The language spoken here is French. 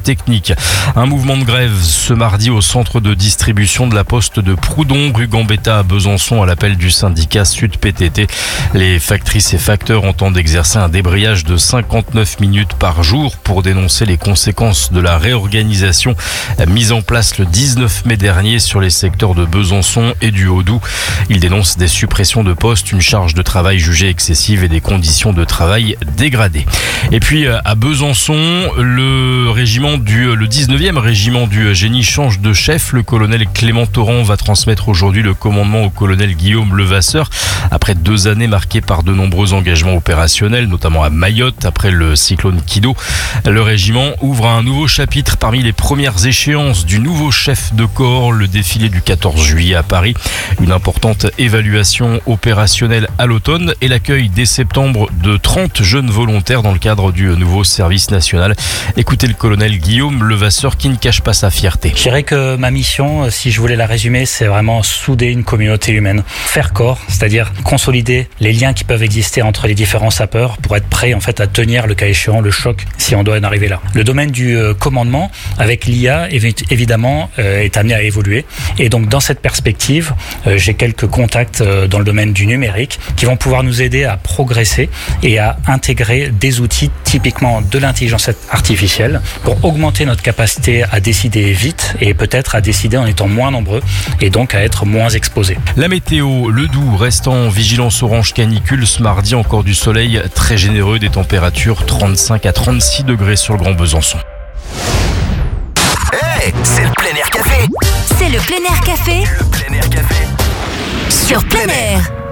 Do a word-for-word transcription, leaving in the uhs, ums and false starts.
technique. Un mouvement de grève ce mardi au centre de distribution de la Poste de Proudhon, rue Gambetta à Besançon, à l'appel du syndicat Sud P T T. Les factrices et facteurs entendent exercer un débrayage de cinquante-neuf minutes par jour pour dénoncer les conséquences de la réorganisation mise en place le dix-neuf mai dernier sur les secteurs de Besançon et du Haut-Doubs. Ils dénoncent des suppressions de postes, une charge de travail jugée excessive et des conditions de travail dégradées. Et puis à Besançon, le régiment du le dix-neuvième régiment du génie change de chef. Le colonel Clément Torrent va transmettre aujourd'hui le commandement au colonel Guillaume Levasseur après deux années marquées par de nombreux engagements opérationnels, notamment à Mayotte après le cyclone Kido. Le régiment ouvre un nouveau chapitre parmi les premières échéances du nouveau chef de corps, le défilé du quatorze juillet à Paris. Une importante évaluation opérationnelle à l'automne et l'accueil dès septembre de trente jeunes volontaires dans le cadre du nouveau service national. Écoutez le colonel Guillaume Levasseur qui ne cache pas sa fierté. Je dirais que ma mission, si je voulais la résumer, c'est vraiment souder une communauté humaine. Faire corps, c'est-à-dire consolider les liens qui peuvent exister entre les différents sapeurs pour être prêt en fait à tenir le cas échéant le choc si on doit en arriver là. Le domaine du euh, commandement avec l'I A évidemment euh, est amené à évoluer et donc dans cette perspective, euh, j'ai quelques contacts euh, dans le domaine du numérique qui vont pouvoir nous aider à progresser et à intégrer des outils typiquement de l'intelligence artificielle pour augmenter notre capacité à décider vite et peut-être à décider en étant moins nombreux et donc à être moins exposés. La météo, le Doubs reste en vigilance orange canicule ce mardi, encore du soleil très généreux, des températures trente-cinq à trente-six degrés sur le Grand Besançon. Hey, c'est le plein air café. C'est le plein air café. Le plein air café Sur plein air.